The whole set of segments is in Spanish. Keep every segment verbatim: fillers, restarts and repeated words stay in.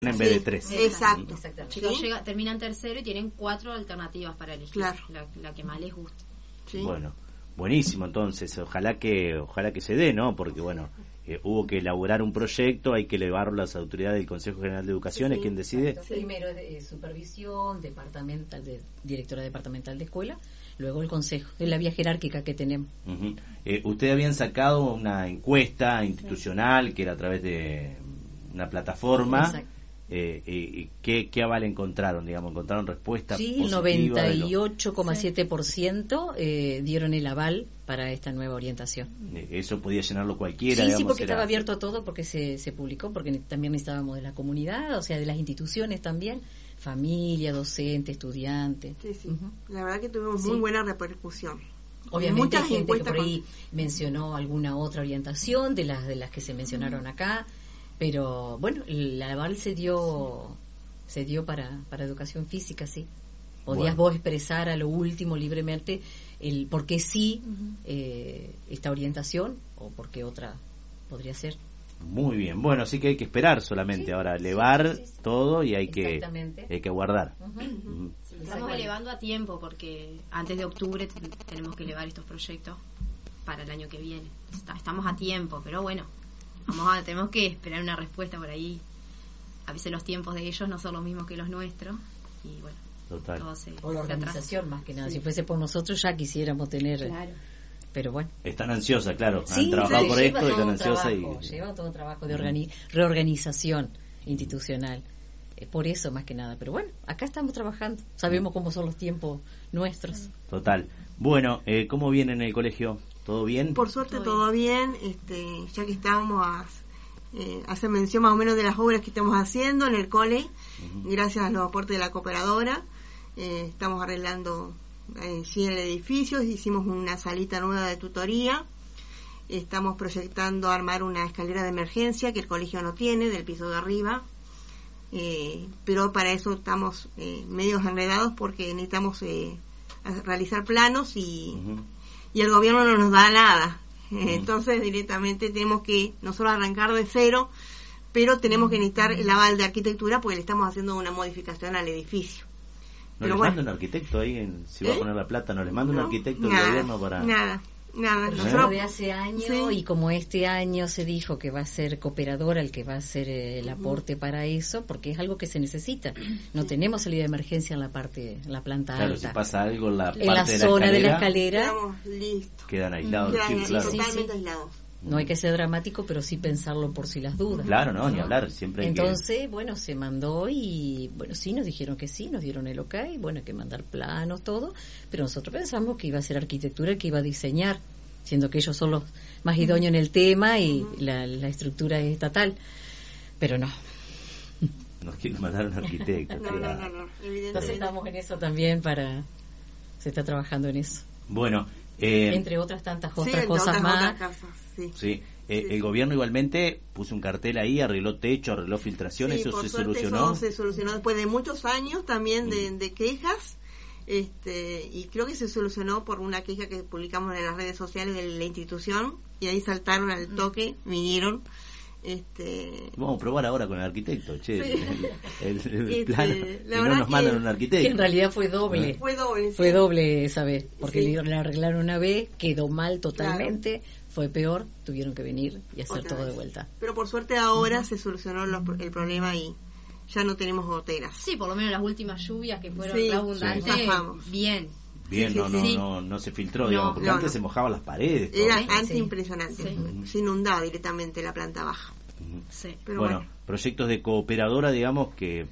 en vez de tres. Exacto. Exacto. Chicos ¿Sí? llega, terminan tercero y tienen cuatro alternativas para elegir. Claro. La, la que más les guste. ¿Sí? Bueno, buenísimo entonces, ojalá que ojalá que se dé, ¿no? Porque bueno, eh, hubo que elaborar un proyecto, hay que elevarlo a las autoridades del Consejo General de Educación, Sí, ¿es quien decide? Sí. Primero es de, eh, supervisión, departamental, de, directora departamental de escuela, luego el consejo, es la vía jerárquica que tenemos. Uh-huh. Eh, ustedes habían sacado una encuesta institucional que era a través de una plataforma. Exacto. Eh, eh, ¿qué, ¿Qué aval encontraron? Digamos, ¿encontraron respuesta Sí, positiva? el noventa y de ocho coma siete por ciento eh, dieron el aval para esta nueva orientación. los- eh, eso podía llenarlo cualquiera. Sí, sí, digamos, porque era- estaba abierto a todo, porque se, se publicó, porque ne- también necesitábamos de la comunidad, o sea, de las instituciones también, familia, docente, estudiante. Sí, sí. Ujú. La verdad que tuvimos Sí. muy buena repercusión. Obviamente Muchas hay gente que encuestas por ahí con- mencionó alguna otra orientación de las de las que se mencionaron acá, pero bueno, el aval se dio se dio para para educación física, sí. Podías Bueno. vos expresar a lo último libremente el por qué sí eh, esta orientación o por qué otra podría ser. Muy bien, bueno, así que hay que esperar solamente Sí, ahora, sí, elevar sí, sí, sí. todo y hay que Exactamente. hay que aguardar. Ujú. Ujú. Estamos elevando a tiempo porque antes de octubre t- tenemos que elevar estos proyectos para el año que viene. Está- estamos a tiempo, pero bueno, vamos a tenemos que esperar una respuesta por ahí. A veces los tiempos de ellos no son los mismos que los nuestros y bueno, Total. todo se, O la se atrasa. organización más que nada. Sí. Si fuese por nosotros ya quisiéramos tener, Claro. pero bueno. Están ansiosas, claro, Sí, han trabajado sí, por lleva esto y todo están un ansiosas trabajo, y lleva todo un trabajo de organi- reorganización institucional. Eh, por eso más que nada, pero bueno, acá estamos trabajando, sabemos cómo son los tiempos nuestros. total. Bueno, eh, ¿cómo viene en el colegio? ¿Todo bien? Por suerte Todo todo bien, este, ya que estábamos a eh, hacer mención más o menos de las obras que estamos haciendo en el cole, Ujú. gracias a los aportes de la cooperadora. Eh, estamos arreglando en sí el edificio, hicimos una salita nueva de tutoría, estamos proyectando armar una escalera de emergencia que el colegio no tiene, del piso de arriba, eh, pero para eso estamos eh, medios enredados porque necesitamos eh, a- realizar planos y, Ujú. y el gobierno no nos da nada. Ujú. Entonces directamente tenemos que nosotros arrancar de cero, pero tenemos que necesitar el aval de arquitectura porque le estamos haciendo una modificación al edificio. ¿No Pero les bueno. manda un arquitecto ahí? En, si va a ¿Eh? poner la plata, ¿no les manda un No, arquitecto del nada, gobierno para...? Nada, nada. Pero Nosotros- yo de hace años Sí. y como este año se dijo que va a ser cooperadora el que va a hacer eh, el aporte para eso, porque es algo que se necesita. No tenemos salida de emergencia en la parte, en la planta Claro, alta. si pasa algo en la parte en la de zona la de la escalera, escalera Estamos listos. quedan aislados. Quedan sí, claro. sí, totalmente sí. aislados. no hay que ser dramático, pero sí pensarlo por si las dudas. Claro, no, ni hablar, siempre hay que- Entonces, bueno, se mandó y, bueno, sí, nos dijeron que sí, nos dieron el ok, bueno, hay que mandar planos, todo, pero nosotros pensamos que iba a ser arquitectura el que iba a diseñar, siendo que ellos son los más idóneos en el tema y la, la estructura es estatal, pero no. Nos quieren mandar un arquitecto. No, qué no, va. no, no, Entonces evidentemente. estamos en eso también para, se está trabajando en eso, Bueno, eh, entre otras tantas Sí, otras entre cosas otras- más. otras cosas, sí. sí, eh, Sí, el sí. gobierno igualmente puso un cartel ahí, arregló techo, arregló filtración, Sí, eso por se suerte solucionó. eso se solucionó después de muchos años también de, Mm. de quejas, este, y creo que se solucionó por una queja que publicamos en las redes sociales de la institución y ahí saltaron al toque, vinieron, este, Vamos a probar ahora con el arquitecto, che, Sí. el, el- el Este, plano, la y no verdad nos que- mandan un Que arquitecto. en realidad fue doble. fue doble. Fue sí. doble esa vez, porque Sí. le le arreglaron una vez, quedó mal totalmente, fue peor, tuvieron que venir y hacer Otra todo de vez. vuelta. Pero por suerte ahora se solucionó los pro- el problema y ya no tenemos goteras. Sí, por lo menos las últimas lluvias que fueron Sí, abundantes, sí. Zafamos. bien. Bien, Sí, no, sí, no, sí. no, no se filtró, No, digamos, porque no, antes no. se mojaban las paredes. todo. Era Sí. antes impresionante, Sí. se inundaba directamente la planta baja. Ujú. Sí. Pero bueno, bueno. proyectos de cooperadora, digamos, que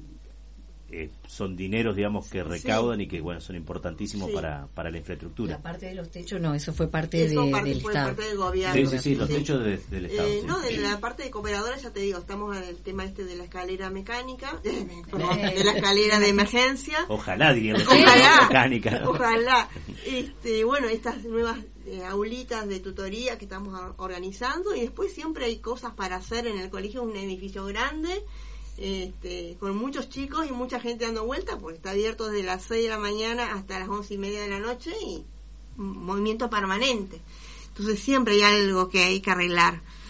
eh, son dineros, digamos, que recaudan y que, bueno, son importantísimos Sí. para, para la infraestructura. La parte de los techos no, eso fue parte Eso de- parte- del fue Estado. parte del gobierno. Sí, sí, sí, los Sí. techos de- del Estado. Eh, sí. no, de la parte de cooperadora ya te digo, estamos en el tema este de la escalera mecánica, perdón, de la escalera de emergencia. Ojalá, diría la Ojalá, mecánica. ¿no? ojalá. Este, bueno, estas nuevas eh, aulitas de tutoría que estamos a- organizando y después siempre hay cosas para hacer en el colegio, un edificio grande, este, con muchos chicos y mucha gente dando vueltas, porque está abierto desde las seis de la mañana hasta las once y media de la noche y un movimiento permanente. Entonces siempre hay algo que hay que arreglar.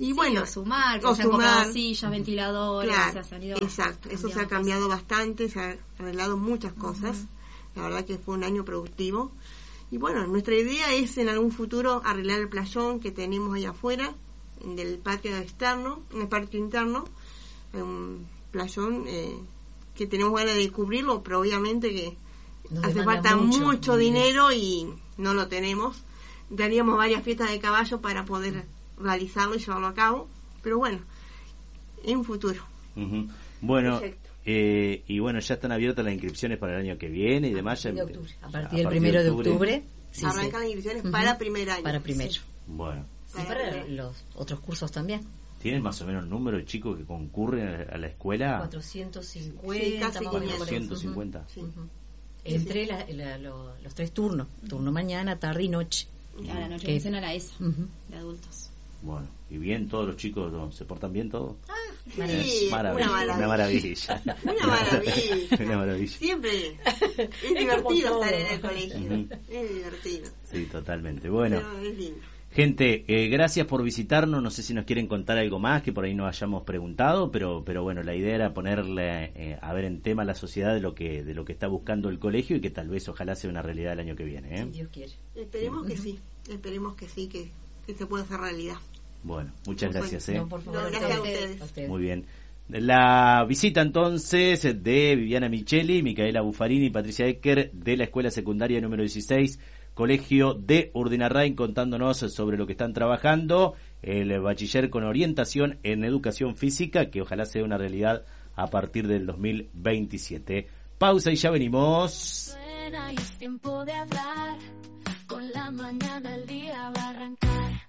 Y sí, bueno, o sumar, que o se han comprado sumar. sillas, ventiladores, Claro, se han ido exacto, eso se ha cambiado bastante, se han arreglado muchas cosas. Uh-huh. La verdad que fue un año productivo. Y bueno, nuestra idea es en algún futuro arreglar el playón que tenemos allá afuera, del patio externo, en el patio interno, un playón eh, que tenemos ganas de cubrirlo, pero obviamente que Nos hace falta mucho, mucho dinero y no lo tenemos. Daríamos varias fiestas de caballo para poder realizarlo y llevarlo a cabo, pero bueno, en un futuro. Uh-huh. Bueno, eh, y bueno, ya están abiertas las inscripciones para el año que viene y demás. Ya, de octubre. A partir del primero de octubre, sí, arrancan sí. las inscripciones uh-huh. para primer año. Para primero. Sí. Bueno. Sí, para, para los otros cursos también. ¿Tienen más o menos el número de chicos que concurren a la escuela? cuatrocientos cincuenta. Sí, cuatrocientos cincuenta. Uh-huh. Sí. Uh-huh. Entre la, la, lo, los tres turnos, turno mañana, tarde y noche. A la noche dicen a la ESA, uh-huh. de adultos. Bueno, ¿y bien todos los chicos no, se portan bien todos? Ah, sí, maravilla, una maravilla. Una maravilla. Una maravilla. Siempre es divertido estar en el colegio. Uh-huh. Es divertido. Sí, totalmente. Bueno. Pero es lindo. Gente, eh, gracias por visitarnos. No sé si nos quieren contar algo más que por ahí no hayamos preguntado, pero pero bueno, la idea era ponerle eh, a ver en tema a la sociedad de lo que de lo que está buscando el colegio y que tal vez ojalá sea una realidad el año que viene. ¿eh? Si Dios quiere. Esperemos que sí, esperemos que sí, que, que se pueda hacer realidad. Bueno, muchas gracias. ¿eh? No, por favor, no, gracias a ustedes. a ustedes. Muy bien. La visita entonces de Viviana Micheli, Micaela Buffarini y Patricia Ecker de la Escuela Secundaria número dieciséis, Colegio de Urdinarrain, contándonos sobre lo que están trabajando, el bachiller con orientación en educación física, que ojalá sea una realidad a partir del dos mil veintisiete. Pausa y ya venimos. Suena y es tiempo de hablar, con la mañana el día va a arrancar.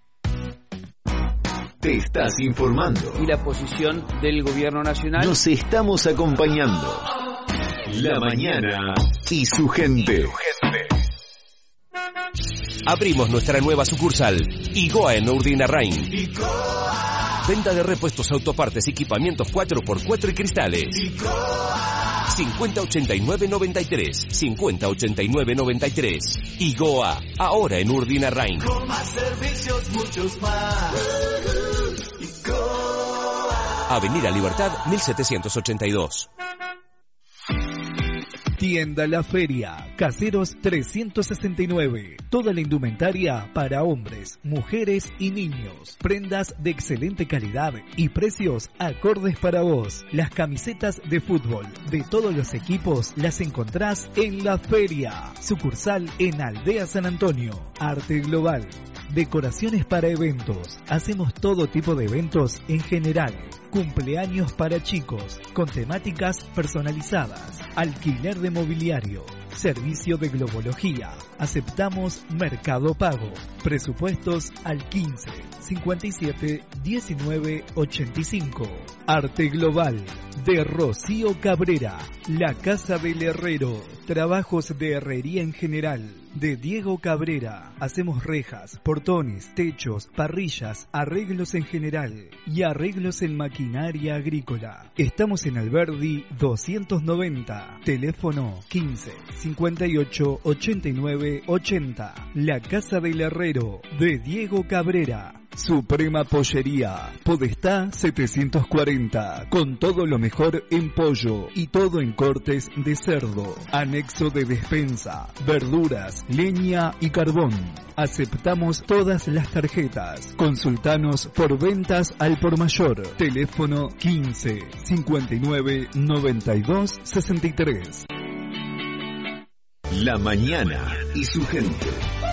Te estás informando. Y la posición del gobierno nacional. Nos estamos acompañando. La mañana y su gente. Abrimos nuestra nueva sucursal, Igoa en Urdinarrain. Venta de repuestos, autopartes, equipamientos cuatro por cuatro y cristales. cincuenta ochenta y nueve noventa y tres. cincuenta ochenta y nueve noventa y tres. Igoa, ahora en Urdinarrain. Con más servicios, muchos más. Avenida Libertad mil setecientos ochenta y dos. Tienda La Feria, Caseros trescientos sesenta y nueve. Toda la indumentaria para hombres, mujeres y niños. Prendas de excelente calidad y precios acordes para vos. Las camisetas de fútbol de todos los equipos las encontrás en La Feria. Sucursal en Aldea San Antonio. Arte Global. Decoraciones para eventos. Hacemos todo tipo de eventos en general. Cumpleaños para chicos, con temáticas personalizadas. Alquiler de mobiliario. Servicio de globología. Aceptamos Mercado Pago. Presupuestos al quince, cincuenta y siete, diecinueve, ochenta y cinco. Arte Global de Rocío Cabrera. La Casa del Herrero. Trabajos de herrería en general de Diego Cabrera. Hacemos rejas, portones, techos, parrillas, arreglos en general y arreglos en maquinaria agrícola. Estamos en Alberdi doscientos noventa. Teléfono quince, cincuenta y ocho, ochenta y nueve, ochenta. La Casa del Herrero de Diego Cabrera. Suprema Pollería, Podestá setecientos cuarenta, con todo lo mejor en pollo y todo en cortes de cerdo. Anexo de despensa, verduras, leña y carbón. Aceptamos todas las tarjetas. Consultanos por ventas al por mayor. Teléfono quince, cincuenta y nueve, noventa y dos, sesenta y tres. La mañana y su gente.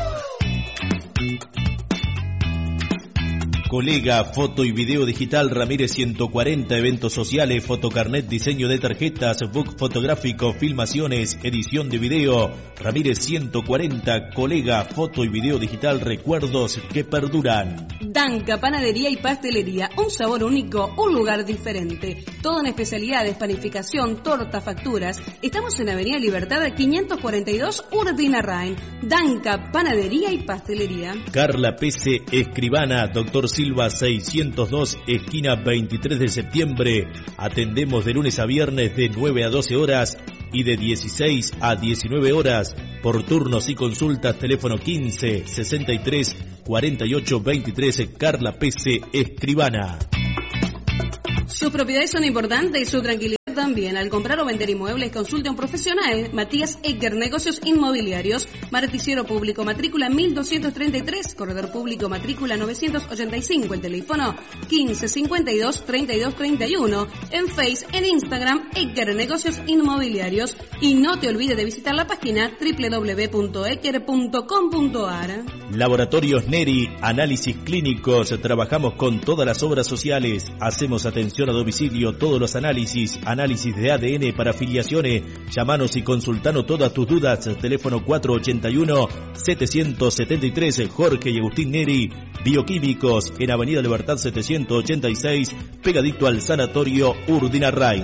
Colega Foto y Video Digital Ramírez ciento cuarenta, eventos sociales, fotocarnet, diseño de tarjetas, book fotográfico, filmaciones, edición de video. Ramírez ciento cuarenta, Colega Foto y Video Digital, recuerdos que perduran. Danca, panadería y pastelería, un sabor único, un lugar diferente. Todo en especialidades, panificación, torta, facturas. Estamos en Avenida Libertad quinientos cuarenta y dos, Urdinarrain. Danca, panadería y pastelería. Carla Pese, escribana, doctor Silva seiscientos dos, esquina veintitrés de septiembre. Atendemos de lunes a viernes de nueve a doce horas y de dieciséis a diecinueve horas. Por turnos y consultas, teléfono quince, sesenta y tres, cuarenta y ocho, veintitrés, Carla Pese Escribana. Sus propiedades son importantes y su tranquilidad también. Al comprar o vender inmuebles, consulte a un profesional. Matías Ecker, Negocios Inmobiliarios, Marticiero Público, matrícula mil doscientos treinta y tres, Corredor Público, matrícula novecientos ochenta y cinco, el teléfono quince, cincuenta y dos, treinta y dos, treinta y uno, en Face, en Instagram, Ecker Negocios Inmobiliarios, y no te olvides de visitar la página doble u doble u doble u punto ecker punto com punto a r. Laboratorios Neri, análisis clínicos, trabajamos con todas las obras sociales, hacemos atención a domicilio, todos los análisis, análisis de A D N para afiliaciones, llamanos y consultanos todas tus dudas, teléfono cuatro ochenta y uno, setecientos setenta y tres, Jorge y Agustín Neri, Bioquímicos, en Avenida Libertad setecientos ochenta y seis, pegadito al Sanatorio Urdinarrain.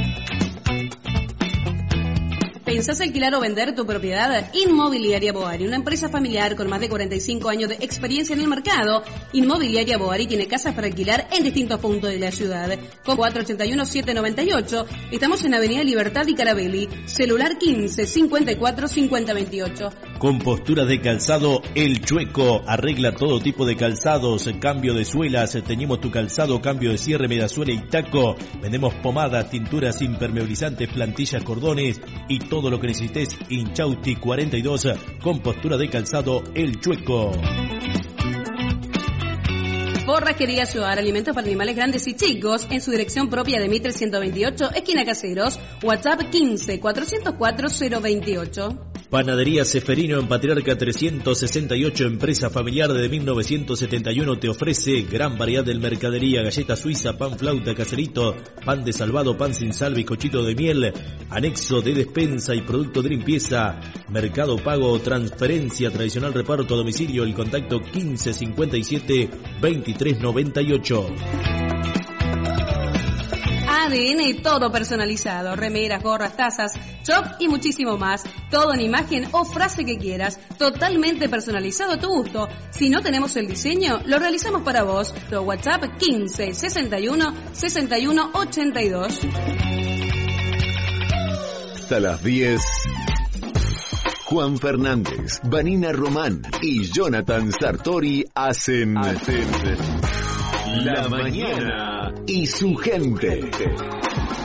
¿Pensás alquilar o vender tu propiedad? Inmobiliaria Boari, una empresa familiar con más de cuarenta y cinco años de experiencia en el mercado. Inmobiliaria Boari tiene casas para alquilar en distintos puntos de la ciudad. Con cuatro ochenta y uno, setecientos noventa y ocho, estamos en Avenida Libertad y Carabelli. Celular quince, cincuenta y cuatro, cincuenta, veintiocho. Compostura de calzado El Chueco, arregla todo tipo de calzados, cambio de suelas, teñimos tu calzado, cambio de cierre, mediasuela y taco. Vendemos pomadas, tinturas impermeabilizantes, plantillas, cordones y todo lo que necesites. Inchausti cuarenta y dos, compostura de calzado El Chueco. Forrajería Ciudad, alimentos para animales grandes y chicos, en su dirección propia de Mitre ciento veintiocho, esquina Caseros, WhatsApp quince, cuatrocientos cuatro, cero veintiocho. Panadería Seferino en Patriarca trescientos sesenta y ocho, empresa familiar desde mil novecientos setenta y uno, te ofrece gran variedad de mercadería, galleta suiza, pan flauta, caserito, pan de salvado, pan sin sal, bizcochito de miel, anexo de despensa y producto de limpieza, mercado pago, transferencia, tradicional reparto a domicilio, el contacto quince, cincuenta y siete, veintitrés, noventa y ocho. A D N, todo personalizado, remeras, gorras, tazas, shop y muchísimo más. Todo en imagen o frase que quieras, totalmente personalizado a tu gusto. Si no tenemos el diseño, lo realizamos para vos. Tu WhatsApp quince, sesenta y uno, sesenta y uno, ochenta y dos. Hasta las diez. Juan Fernández, Vanina Román y Jonathan Sartori hacen, hacen La Mañana y su gente.